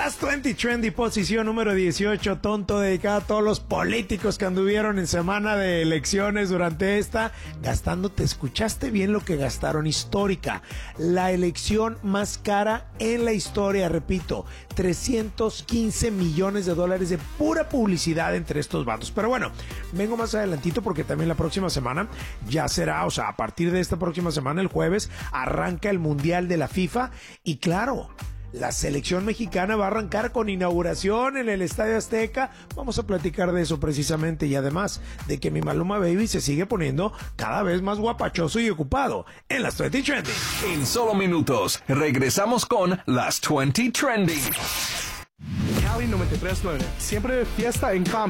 Last 20 Trendy, posición número 18, tonto, dedicada a todos los políticos que anduvieron en semana de elecciones durante esta, gastándote, escuchaste bien lo que gastaron, histórica, la elección más cara en la historia, repito, 315 millones de dólares de pura publicidad entre estos bandos. Pero bueno, vengo más adelantito porque también la próxima semana ya será, o sea, a partir de esta próxima semana, el jueves, arranca el Mundial de la FIFA y claro, la selección mexicana va a arrancar con inauguración en el Estadio Azteca. Vamos a platicar de eso precisamente y además de que mi Maluma Baby se sigue poniendo cada vez más guapachoso y ocupado en las 20 Trending. En solo minutos, regresamos con las 20 Trending. Cali 93.9, siempre de fiesta en